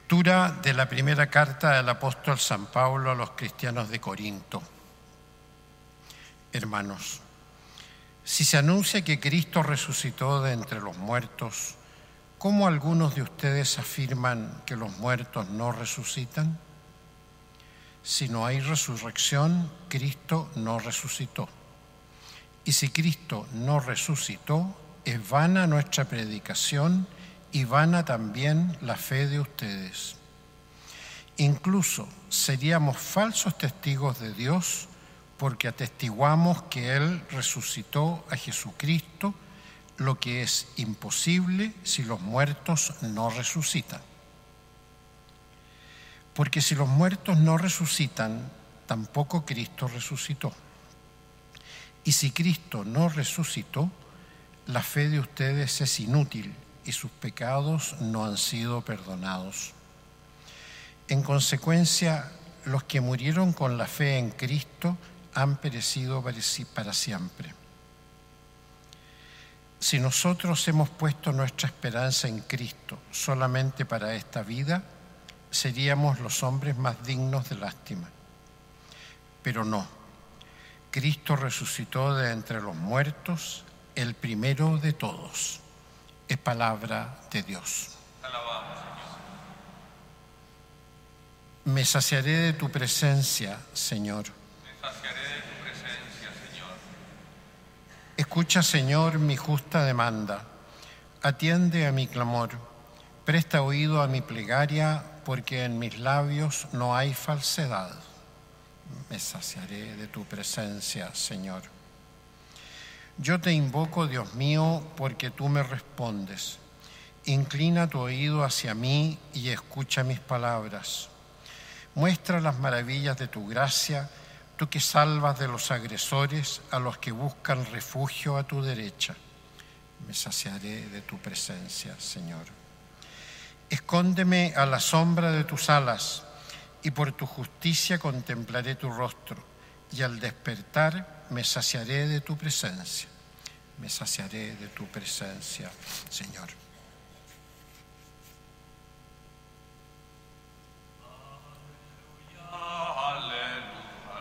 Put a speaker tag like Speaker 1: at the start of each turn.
Speaker 1: Lectura de la primera carta del apóstol San Pablo a los cristianos de Corinto. Hermanos, si se anuncia que Cristo resucitó de entre los muertos, ¿cómo algunos de ustedes afirman que los muertos no resucitan? Si no hay resurrección, Cristo no resucitó. Y si Cristo no resucitó, es vana nuestra predicación y vana también la fe de ustedes. Incluso seríamos falsos testigos de Dios porque atestiguamos que Él resucitó a Jesucristo, lo que es imposible si los muertos no resucitan. Porque si los muertos no resucitan, tampoco Cristo resucitó. Y si Cristo no resucitó, la fe de ustedes es inútil y sus pecados no han sido perdonados. En consecuencia, los que murieron con la fe en Cristo han perecido para siempre. Si nosotros hemos puesto nuestra esperanza en Cristo solamente para esta vida, seríamos los hombres más dignos de lástima. Pero no, Cristo resucitó de entre los muertos, el primero de todos. Es palabra de Dios.
Speaker 2: Alabamos, Señor.
Speaker 1: Me saciaré de tu presencia, Señor.
Speaker 2: Me saciaré de tu presencia, Señor.
Speaker 1: Escucha, Señor, mi justa demanda. Atiende a mi clamor. Presta oído a mi plegaria, porque en mis labios no hay falsedad. Me saciaré de tu presencia, Señor. Yo te invoco, Dios mío, porque tú me respondes. Inclina tu oído hacia mí y escucha mis palabras. Muestra las maravillas de tu gracia, tú que salvas de los agresores a los que buscan refugio a tu derecha. Me saciaré de tu presencia, Señor. Escóndeme a la sombra de tus alas, y por tu justicia contemplaré tu rostro, y al despertar me saciaré de tu presencia. Me saciaré de tu presencia, Señor.